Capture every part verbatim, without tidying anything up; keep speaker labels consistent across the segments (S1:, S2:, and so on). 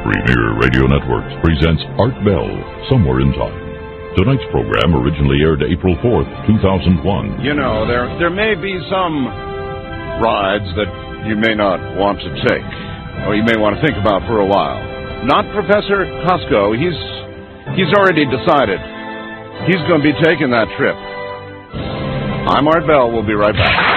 S1: Premier Radio Networks presents Art Bell, Somewhere in Time. Tonight's program originally aired April fourth, two thousand one.
S2: You know, there there may be some rides that you may not want to take, or you may want to think about for a while. Not Professor Costco. He's he's already decided. He's going to be taking that trip. I'm Art Bell. We'll be right back.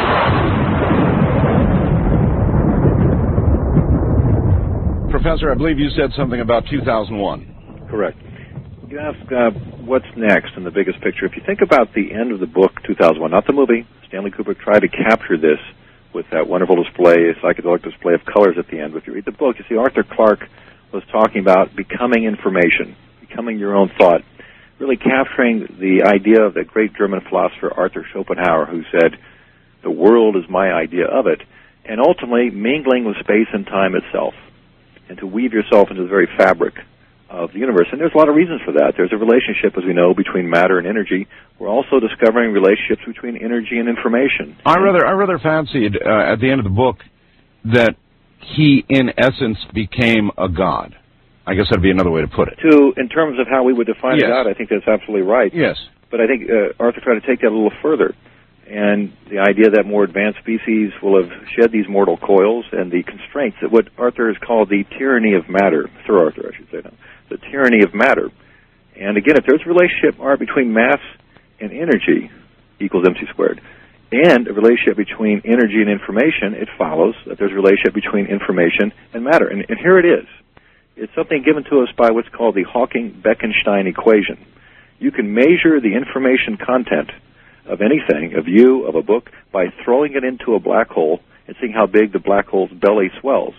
S2: Professor, I believe you said something about two thousand one.
S3: Correct. You ask uh, what's next in the biggest picture. If you think about the end of the book, two thousand one, not the movie, Stanley Kubrick tried to capture this with that wonderful display, psychedelic display of colors at the end. If you read the book, you see Arthur Clarke was talking about becoming information, becoming your own thought, really capturing the idea of the great German philosopher Arthur Schopenhauer, who said, the world is my idea of it, and ultimately mingling with space and time itself, and to weave yourself into the very fabric of the universe. And there's a lot of reasons for that. There's a relationship, as we know, between matter and energy. We're also discovering relationships between energy and information.
S2: I rather, I rather fancied uh, at the end of the book that he, in essence, became a god. I guess that'd be another way to put it.
S3: To, in terms of how we would define
S2: yes.
S3: a god, I think that's absolutely right.
S2: Yes.
S3: But I think uh, Arthur tried to take that a little further. And the idea that more advanced species will have shed these mortal coils and the constraints, that what Arthur has called the tyranny of matter, Sir Arthur, I should say now, the tyranny of matter. And again, if there's a relationship Art, between mass and energy equals mc squared, and a relationship between energy and information, it follows that there's a relationship between information and matter. And, and here it is. It's something given to us by what's called the Hawking-Bekenstein equation. You can measure the information content of anything, of you, of a book, by throwing it into a black hole and seeing how big the black hole's belly swells.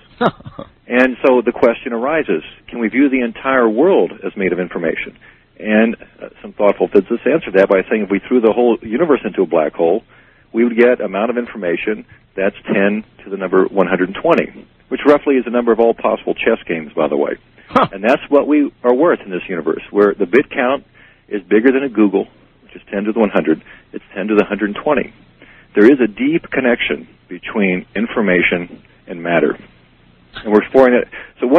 S3: And so the question arises, can we view the entire world as made of information? And uh, some thoughtful physicists answered that by saying if we threw the whole universe into a black hole, we would get amount of information that's ten to the number one hundred twenty, which roughly is the number of all possible chess games, by the way. Huh. And that's what we are worth in this universe, where the bit count is bigger than a Google, which is ten to the one hundred. It's ten to the one hundred twenty. There is a deep connection between information and matter. And we're exploring it. So what